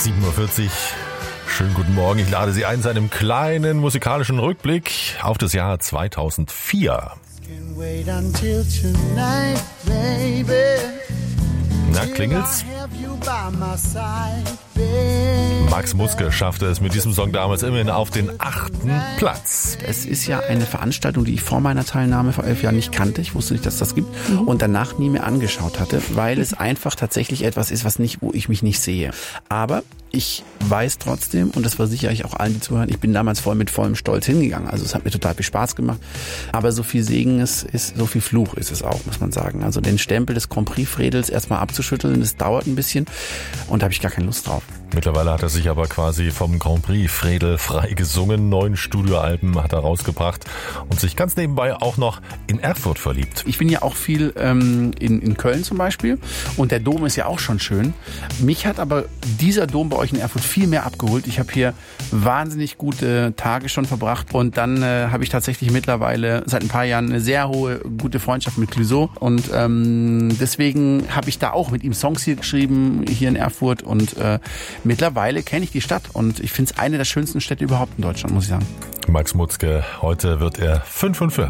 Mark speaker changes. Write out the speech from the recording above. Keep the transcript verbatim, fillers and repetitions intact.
Speaker 1: sieben Uhr vierzig. Schönen guten Morgen. Ich lade Sie ein zu einem kleinen musikalischen Rückblick auf das Jahr zweitausendvier. Na, klingelt's? Max Mutzke schaffte es mit diesem Song damals immerhin auf den achten Platz.
Speaker 2: Es ist ja eine Veranstaltung, die ich vor meiner Teilnahme vor elf Jahren nicht kannte. Ich wusste nicht, dass das gibt und danach nie mehr angeschaut hatte, weil es einfach tatsächlich etwas ist, was nicht, wo ich mich nicht sehe. Aber ich weiß trotzdem, und das versichere ich auch allen, die zuhören, ich bin damals voll mit vollem Stolz hingegangen. Also es hat mir total viel Spaß gemacht. Aber so viel Segen es ist, so viel Fluch ist es auch, muss man sagen. Also den Stempel des Grand Prix Fredels erstmal abzuschütteln, das dauert ein bisschen und da habe ich gar keine Lust drauf.
Speaker 1: Mittlerweile hat er sich aber quasi vom Grand Prix Fredel frei gesungen. Neun Studioalben hat er rausgebracht und sich ganz nebenbei auch noch in Erfurt verliebt.
Speaker 2: Ich bin ja auch viel ähm, in, in Köln zum Beispiel und der Dom ist ja auch schon schön. Mich hat aber dieser Dom bei euch in Erfurt viel mehr abgeholt. Ich habe hier wahnsinnig gute Tage schon verbracht und dann äh, habe ich tatsächlich mittlerweile seit ein paar Jahren eine sehr hohe, gute Freundschaft mit Clouseau und ähm, deswegen habe ich da auch mit ihm Songs hier geschrieben, hier in Erfurt und äh, mittlerweile kenne ich die Stadt und ich finde es eine der schönsten Städte überhaupt in Deutschland, muss ich sagen.
Speaker 1: Max Mutzke, heute wird er fünfundvierzig.